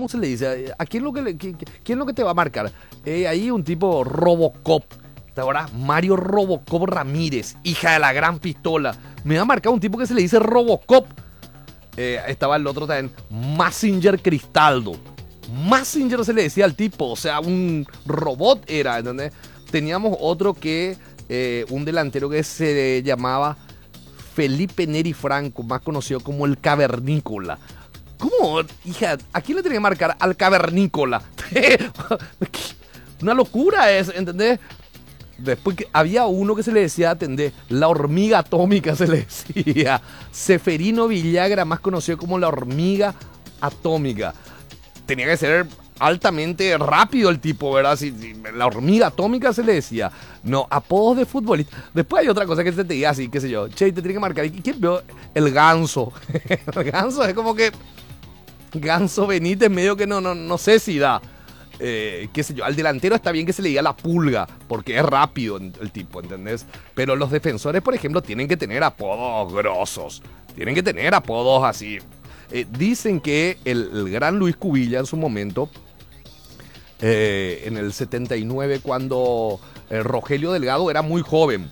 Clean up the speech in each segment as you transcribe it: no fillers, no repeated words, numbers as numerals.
¿cómo se le dice? ¿A quién quién es lo que te va a marcar? Ahí un tipo Robocop. Ahora Mario Robocop Ramírez, hija de la gran pistola. Me va a marcar un tipo que se le dice Robocop. Estaba el otro también, Mazinger Cristaldo. Mazinger se le decía al tipo, o sea, un robot era, ¿entendés? Teníamos otro que, un delantero que se llamaba Felipe Neri Franco, más conocido como el Cavernícola. ¿Cómo? Hija, ¿a quién le tenía que marcar? Al Cavernícola. Una locura es, ¿entendés? Después que había uno que se le decía, ¿entendés? La hormiga atómica se le decía. Seferino Villagra, más conocido como la hormiga atómica. Tenía que ser altamente rápido el tipo, ¿verdad? Si la hormiga atómica se le decía. No, apodos de futbolista. Después hay otra cosa que se te diga así, qué sé yo. Che, te tiene que marcar. ¿Quién veo? El Ganso. El Ganso es como que... Ganso Benítez medio que no sé si da. Qué sé yo, al delantero está bien que se le diga la pulga, porque es rápido el tipo, ¿entendés? Pero los defensores, por ejemplo, tienen que tener apodos grosos. Tienen que tener apodos así. Dicen que el gran Luis Cubilla en su momento, en el 79, cuando Rogelio Delgado era muy joven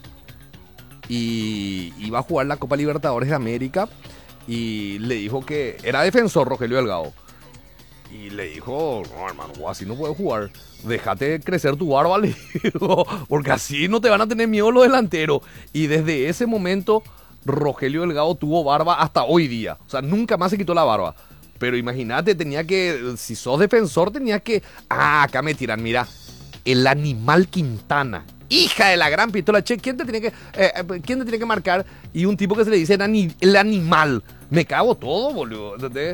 y iba a jugar la Copa Libertadores de América, y le dijo que era defensor Rogelio Delgado. Y le dijo, no hermano, así no puedes jugar. Déjate crecer tu barba, le dijo, porque así no te van a tener miedo los delanteros. Y desde ese momento, Rogelio Delgado tuvo barba hasta hoy día. O sea, nunca más se quitó la barba. Pero imagínate, tenía que, si sos defensor, tenía que... Ah, acá me tiran, mira, el Animal Quintana. Hija de la gran pistola, che, ¿quién te tiene que marcar? Y un tipo que se le dice el animal. Me cago todo, boludo. ¿Entendés?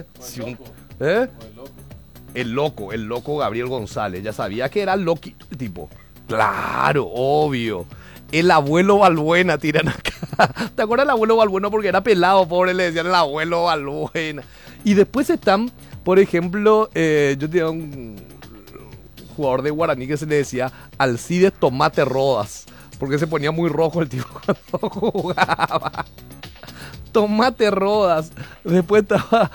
El loco Gabriel González. Ya sabía que era loquito el tipo. Claro, obvio. El abuelo Balbuena tiran acá. ¿Te acuerdas del abuelo Balbuena? Porque era pelado, pobre, le decían el abuelo Balbuena. Y después están, por ejemplo, yo tenía un jugador de Guaraní que se le decía Alcides Tomate Rodas, porque se ponía muy rojo el tipo cuando jugaba. Tomate Rodas. Después estaba...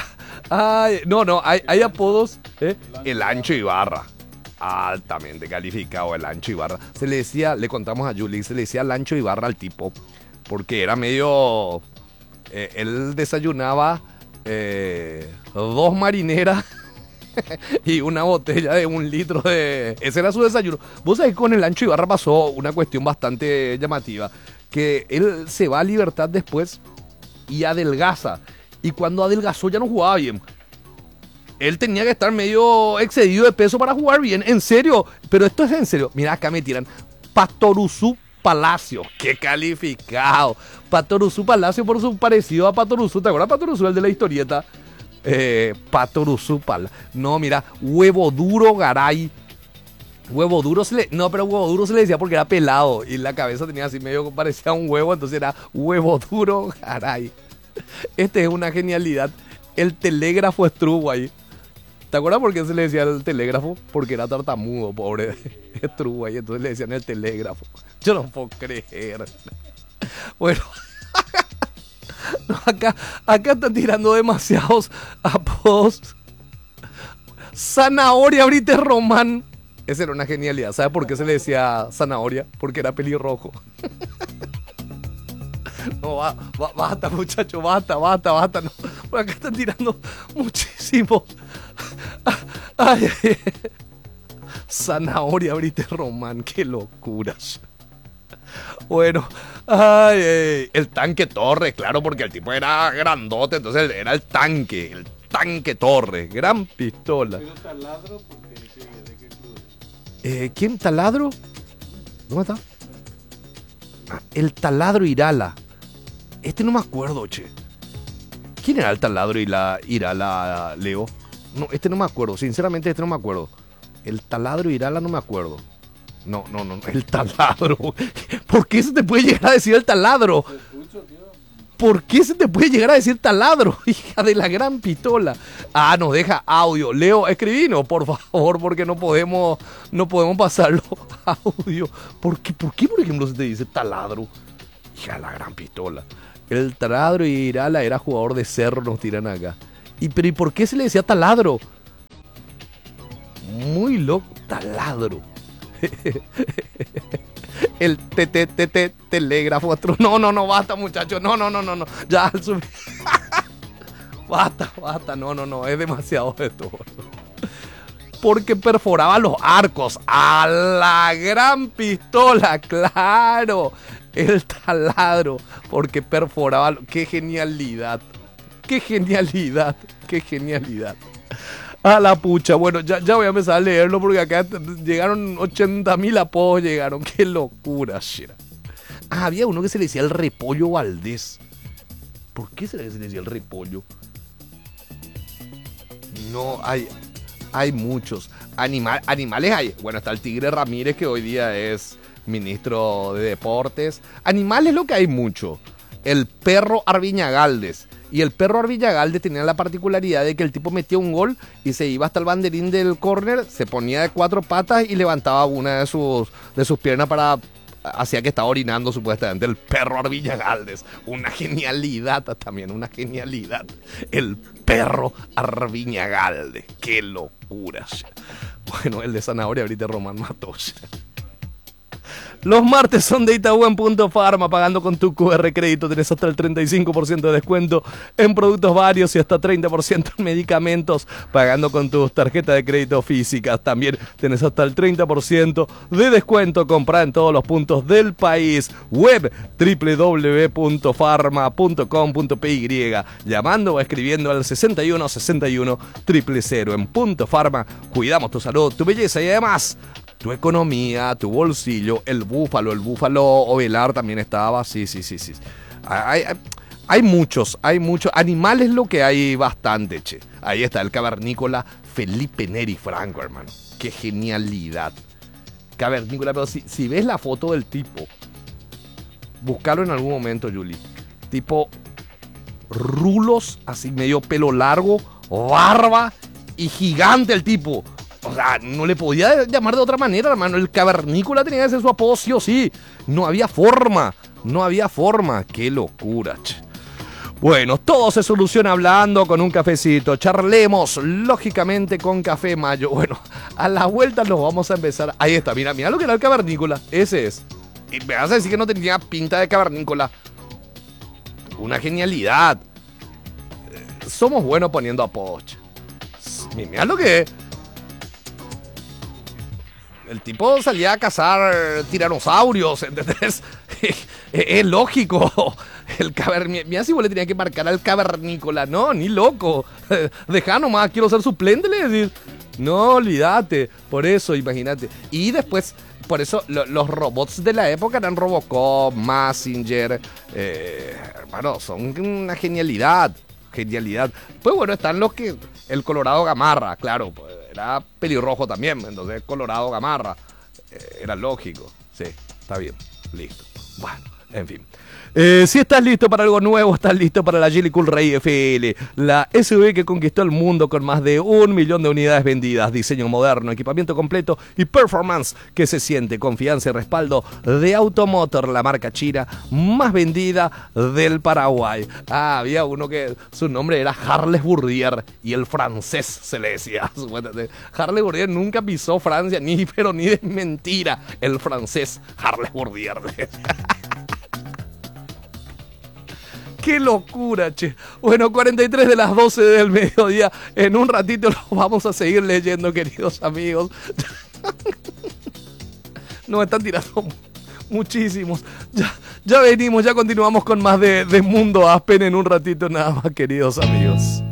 hay apodos. El Ancho Ibarra. Altamente calificado el Ancho Ibarra. Se le decía, le contamos a Juli, se le decía el Ancho Ibarra al tipo, porque era medio... él desayunaba 2 marineras y una botella de 1 litro de... Ese era su desayuno. Vos sabés que con el Ancho Ibarra pasó una cuestión bastante llamativa, que él se va a Libertad después y adelgaza. Y cuando adelgazó ya no jugaba bien. Él tenía que estar medio excedido de peso para jugar bien. En serio. Pero esto es en serio. Mira, acá me tiran. Patoruzú Palacio. ¡Qué calificado! Patoruzú Palacio por su parecido a Patoruzú. ¿Te acuerdas Patoruzú, el de la historieta? Patoruzú Palacio. No, mira. Huevo Duro Garay. Huevo Duro pero Huevo Duro se le decía porque era pelado. Y la cabeza tenía así medio, parecía un huevo. Entonces era Huevo Duro Garay. Este es una genialidad. El telégrafo Strubay. ¿Te acuerdas por qué se le decía el telégrafo? Porque era tartamudo, pobre Strubay. Entonces le decían el telégrafo. Yo no puedo creer. Bueno. No, acá están tirando demasiados apodos. Zanahoria Brite Román. Esa era una genialidad. ¿Sabes por qué se le decía zanahoria? Porque era pelirrojo. No, basta, muchacho, basta. No. Por acá están tirando muchísimo. Ay. Zanahoria Brite Román, qué locuras. Bueno, el Tanque Torres, claro, porque el tipo era grandote, entonces era el Tanque Torres, gran pistola. Pero Taladro, porque ¿de qué club? ¿Quién? ¿Taladro? ¿Dónde está? El Taladro Irala. Este no me acuerdo, che. ¿Quién era el Taladro Irala, Leo? No, este no me acuerdo. Sinceramente, este no me acuerdo. El Taladro Irala no me acuerdo. No. El Taladro. ¿Por qué se te puede llegar a decir el Taladro? ¿Por qué se te puede llegar a decir Taladro? Hija de la gran pistola. Nos deja audio. Leo, escribinos, por favor, porque no podemos pasarlo audio. ¿Por qué, por ejemplo, se te dice Taladro? Hija de la gran pistola. El Taladro Irala era jugador de Cerro, nos tiran acá. ¿Y por qué se le decía Taladro? Muy loco. Taladro. El telégrafo. No, basta, muchachos. No. Ya, al subir. Basta. No. Es demasiado esto. Porque perforaba los arcos. A la gran pistola, claro. El taladro. Porque perforaba. ¡Qué genialidad! ¡Qué genialidad! A la pucha. Bueno, ya voy a empezar a leerlo porque acá llegaron 80.000 apodos. Llegaron. ¡Qué locura! Había uno que se le decía el Repollo Valdés. ¿Por qué se le decía el Repollo? No, hay muchos. Animales hay. Bueno, está el Tigre Ramírez, que hoy día es ministro de Deportes. Animales lo que hay mucho. El perro Arviñagaldes. Y el perro Arviñagaldes tenía la particularidad de que el tipo metía un gol y se iba hasta el banderín del córner, se ponía de 4 patas y levantaba una de sus piernas para... Hacía que estaba orinando supuestamente el perro Arviñagaldes. Una genialidad también, una genialidad. El perro Arviñagaldes. ¡Qué locura! Bueno, el de Zanahoria ahorita Román Matos. Los martes son de Itaú en Punto Pharma. Pagando con tu QR crédito tenés hasta el 35% de descuento en productos varios y hasta 30% en medicamentos. Pagando con tus tarjetas de crédito físicas también tenés hasta el 30% de descuento. Comprá en todos los puntos del país. Web www.pharma.com.py. Llamando o escribiendo al 61 61 000. En Punto Pharma cuidamos tu salud, tu belleza y además tu economía, tu bolsillo. El búfalo ovelar también estaba. Sí. Hay muchos. Animales lo que hay bastante, che. Ahí está el cavernícola Felipe Neri Franco, hermano. Qué genialidad. Cavernícola, pero si ves la foto del tipo, búscalo en algún momento, Juli. Tipo rulos, así medio pelo largo, barba y gigante el tipo. O sea, no le podía llamar de otra manera, hermano. El cavernícola tenía que ser su apodo sí o sí. No había forma. Qué locura, che. Bueno, todo se soluciona hablando con un cafecito. Charlemos, lógicamente, con Café Mayo. Bueno, a la vuelta nos vamos a empezar. Ahí está, mira lo que era el cavernícola. Ese es. Y me vas a decir que no tenía pinta de cavernícola. Una genialidad. Somos buenos poniendo apodos, che. Mira lo que es. El tipo salía a cazar tiranosaurios, ¿entendés? Es lógico. Mira si vos le tenías que marcar al cavernícola. No, ni loco. Dejá nomás, quiero ser suplente, le decís. No, olvídate. Por eso, imagínate. Y después, por eso, los robots de la época eran Robocop, Mazinger. Hermano, son una genialidad. Pues bueno, están los que... El Colorado Gamarra, claro, pues, era pelirrojo también, entonces Colorado Gamarra, era lógico, sí, está bien, listo. Bueno, en fin. Si estás listo para algo nuevo, estás listo para la Geely Cool Ray FL, la SUV que conquistó el mundo con más de 1 millón de unidades vendidas, diseño moderno, equipamiento completo y performance que se siente, confianza y respaldo de Automotor, la marca china más vendida del Paraguay. Había uno que su nombre era Harles Bourdier y el francés se le decía. Harles Bourdier nunca pisó Francia, pero ni de mentira, el francés Harles Bourdier. ¡Qué locura, che! Bueno, 43 de las 12 del mediodía. En un ratito los vamos a seguir leyendo, queridos amigos. Nos están tirando muchísimos. Ya venimos, ya continuamos con más de Mundo Aspen en un ratito nada más, queridos amigos.